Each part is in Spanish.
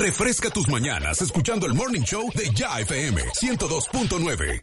Refresca tus mañanas escuchando el Morning Show de Ya FM 102.9.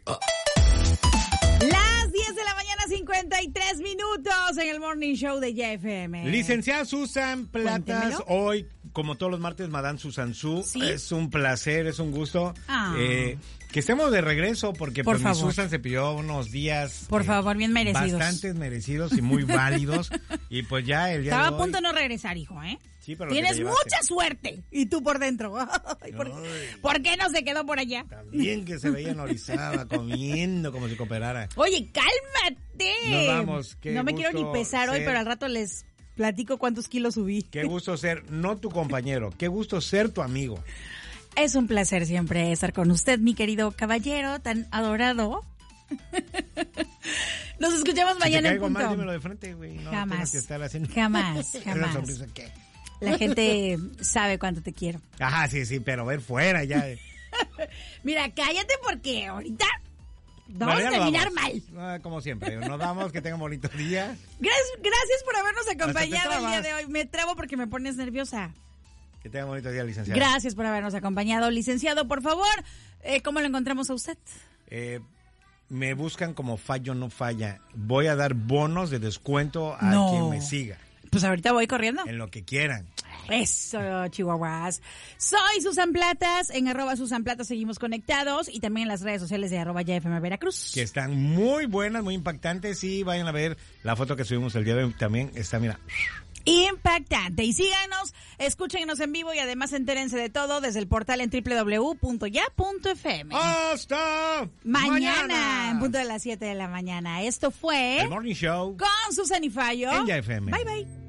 Las 10 de la mañana, 53 minutos en el Morning Show de Ya FM. Licenciada Susan Platas, Cuéntemelo. hoy, como todos los martes, Madame Susan Su. ¿Sí? Es un placer, es un gusto. Que estemos de regreso, porque Por pues, favor. mi Susan se pidió unos días. Por favor, bien merecidos. Bastante merecidos y muy válidos. Y pues ya el día Estaba de a punto hoy... de no regresar, hijo, ¿eh? Sí, pero lo que Tienes te llevaste. mucha suerte. Y tú por dentro. Ay, ¿por qué no se quedó por allá? También que se veía en Orizaba comiendo como si cooperara. Oye, cálmate. Nos vamos, qué No me quiero ni gusto pesar hoy, ser- pero al rato les platico cuántos kilos subí. Qué gusto ser, no tu compañero, qué gusto ser tu amigo. Es un placer siempre estar con usted, mi querido caballero, tan adorado. Nos escuchamos mañana Si te en caigo mal, punto. dímelo de frente, güey. No Jamás. tienes que estar haciendo... Jamás, Una jamás. sonrisa, ¿qué? La gente sabe cuánto te quiero. Ajá, sí, pero ver fuera ya. Mira, cállate porque ahorita vamos Bueno, a ya nos terminar vamos. mal. Como siempre, nos vamos, que tengan bonito día. Gracias por habernos acompañado el día trabas. de hoy. Me trabo porque me pones nerviosa. Que tengan bonito día, licenciada. Gracias por habernos acompañado. Licenciado, por favor, ¿cómo lo encontramos a usted? Me buscan como Fallo No Falla. Voy a dar bonos de descuento a No. quien me siga. Pues ahorita voy corriendo. En lo que quieran. Eso, chihuahuas. Soy Susan Platas, en @SusanPlatas seguimos conectados y también en las redes sociales de @YFM Veracruz. Que están muy buenas, muy impactantes. Y vayan a ver la foto que subimos el día de hoy. También está, mira. Impactante. Y síganos, escúchenos en vivo y además entérense de todo desde el portal en www.ya.fm. ¡Hasta Mañana, en punto de las 7 de la mañana. Esto fue El Morning Show con Susan y Fallo. en Ya FM. Bye, bye.